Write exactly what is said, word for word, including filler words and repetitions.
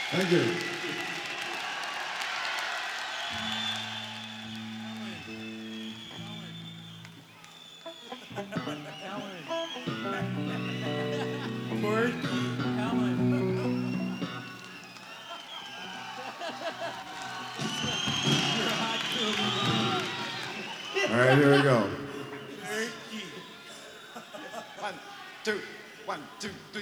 Thank you. All right, here we go. One, two, one, two, three.